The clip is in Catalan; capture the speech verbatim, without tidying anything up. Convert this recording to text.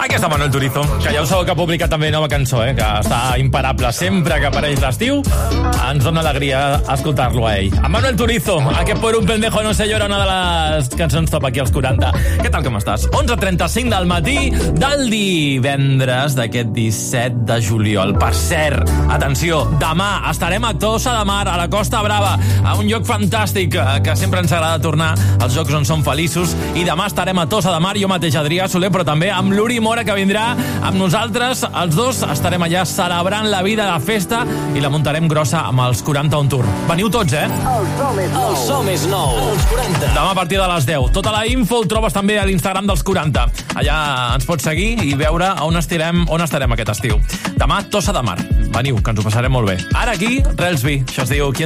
Aquesta Manuel Turizo, que ja ho sabeu que ha publicat també nova cançó, eh? Que està imparable. Sempre que apareix l'estiu ens dona alegria escoltar-lo a ell. A Manuel Turizo, a que por un pendejo no se llora, una de les cançons top aquí als quaranta. Què tal, com estàs? onze trenta-cinc del matí del divendres d'aquest disset de juliol. Per cert, atenció, demà estarem a Tossa de Mar, a la Costa Brava, a un lloc fantàstic que sempre ens agrada tornar, als jocs on som feliços, i demà estarem a Tossa de Mar, jo mateix, Adrià Soler, però també amb l'Uri Mora, que vindrà amb nosaltres. Els dos estarem allà celebrant la vida, la festa, i la muntarem grossa amb els quaranta on tour. Veniu tots, eh? El som és nou. El som és nou. Els quaranta. Demà a partir de les deu. Tota la info el trobes també a l'Instagram dels quaranta. Allà ens pots seguir i veure on estarem, on estarem aquest estiu. Demà, Tossa de Mar. Veniu, que ens ho passarem molt bé. Ara aquí, Relsby. Això es diu Qui